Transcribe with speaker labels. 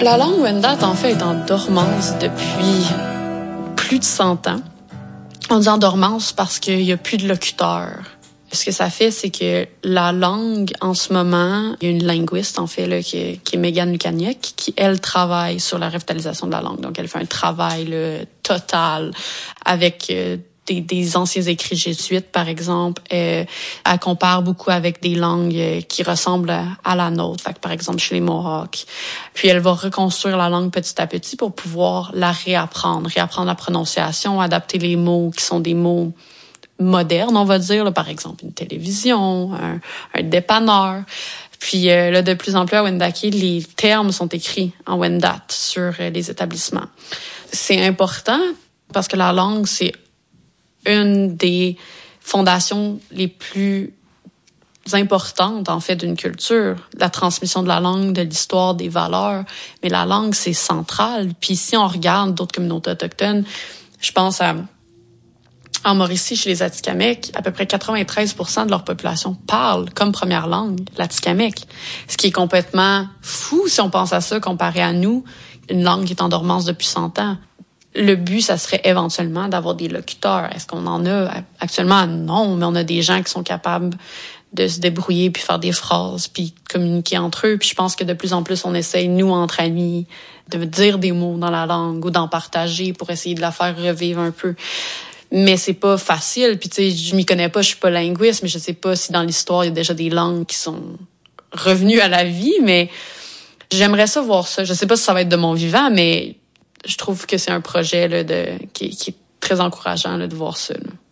Speaker 1: La langue Wendat, en fait, est en dormance depuis plus de 100 ans. On dit en dormance parce qu'il n'y a plus de locuteurs. Ce que ça fait, c'est que la langue, en ce moment, il y a une linguiste, en fait, là, qui est Megan Lukaniec, qui, elle, travaille sur la revitalisation de la langue. Donc, elle fait un travail là, total avec des anciens écrits jésuites, par exemple. Elle compare beaucoup avec des langues qui ressemblent à la nôtre. Fait que, par exemple, chez les Mohawks. Puis, elle va reconstruire la langue petit à petit pour pouvoir la réapprendre la prononciation, adapter les mots qui sont des mots moderne, on va dire, là, par exemple une télévision, un dépanneur. Puis là, de plus en plus à Wendake, les termes sont écrits en Wendat sur les établissements. C'est important parce que la langue, c'est une des fondations les plus importantes, en fait, d'une culture. La transmission de la langue, de l'histoire, des valeurs. Mais la langue, c'est central. Puis si on regarde d'autres communautés autochtones, je pense en Mauricie, chez les Atikamekw, à peu près 93% de leur population parle comme première langue l'Atikamekw. Ce qui est complètement fou si on pense à ça comparé à nous, une langue qui est en dormance depuis 100 ans. Le but, ça serait éventuellement d'avoir des locuteurs. Est-ce qu'on en a actuellement? Non, mais on a des gens qui sont capables de se débrouiller puis faire des phrases puis communiquer entre eux. Puis je pense que de plus en plus, on essaye, nous, entre amis, de dire des mots dans la langue ou d'en partager pour essayer de la faire revivre un peu. Mais c'est pas facile. Puis tu sais, je m'y connais pas, je suis pas linguiste, mais je sais pas si dans l'histoire il y a déjà des langues qui sont revenues à la vie. Mais j'aimerais ça voir ça. Je sais pas si ça va être de mon vivant, mais je trouve que c'est un projet là qui est très encourageant là, de voir ça. Là.